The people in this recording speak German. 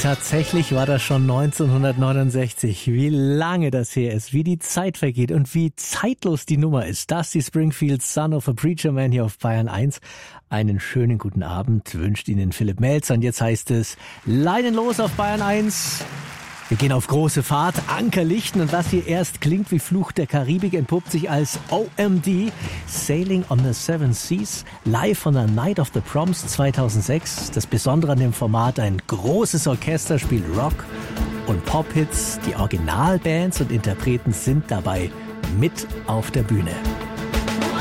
Tatsächlich war das schon 1969. Wie lange das her ist, wie die Zeit vergeht und wie zeitlos die Nummer ist. Dusty Springfields Son of a Preacher Man hier auf Bayern 1. Einen schönen guten Abend wünscht Ihnen Philipp Melzer. Und jetzt heißt es Leinen los auf Bayern 1. Wir gehen auf große Fahrt, Anker lichten und was hier erst klingt wie Fluch der Karibik, entpuppt sich als OMD, Sailing on the Seven Seas, live von der Night of the Proms 2006. Das Besondere an dem Format, ein großes Orchester spielt Rock und Pop-Hits. Die Originalbands und Interpreten sind dabei mit auf der Bühne.